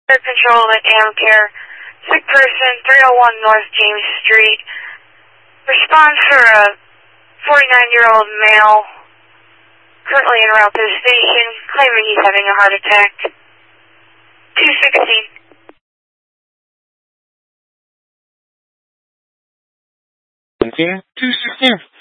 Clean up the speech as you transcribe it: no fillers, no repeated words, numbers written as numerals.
Air Control at Amcare. Sick person, 301 North James Street. Response for a 49-year-old male, currently en route to the station, claiming he's having a heart attack. 216. Continue. 216.